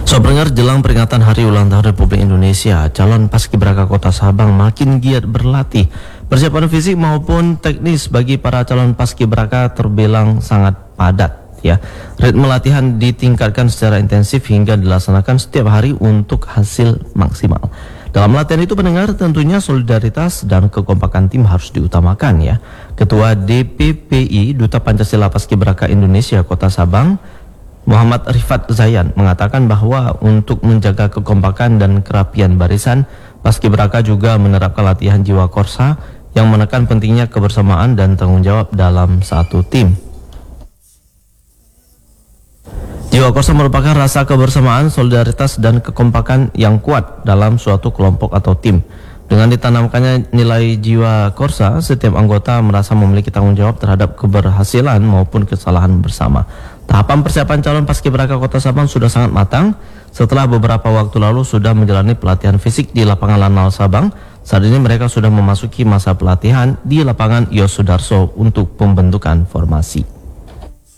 Pendengar, jelang peringatan Hari Ulang Tahun Republik Indonesia, calon paskibraka Kota Sabang makin giat berlatih. Persiapan fisik maupun teknis bagi para calon paskibraka terbilang sangat padat. Ritme latihan ditingkatkan secara intensif hingga dilaksanakan setiap hari untuk hasil maksimal. Dalam latihan itu, pendengar, tentunya solidaritas dan kekompakan tim harus diutamakan. Ketua DPPI Duta Pancasila Paskibraka Indonesia Kota Sabang, Muhammad Rifat Zayan, mengatakan bahwa untuk menjaga kekompakan dan kerapian barisan, paskibraka juga menerapkan latihan jiwa korsa yang menekan pentingnya kebersamaan dan tanggung jawab dalam satu tim. Jiwa korsa merupakan rasa kebersamaan, solidaritas, dan kekompakan yang kuat dalam suatu kelompok atau tim. Dengan ditanamkannya nilai jiwa korsa, setiap anggota merasa memiliki tanggung jawab terhadap keberhasilan maupun kesalahan bersama. Tahapan persiapan calon paskibraka Kota Sabang sudah sangat matang. Setelah beberapa waktu lalu sudah menjalani pelatihan fisik di lapangan Lanal Sabang, saat ini mereka sudah memasuki masa pelatihan di lapangan Yos Sudarso untuk pembentukan formasi.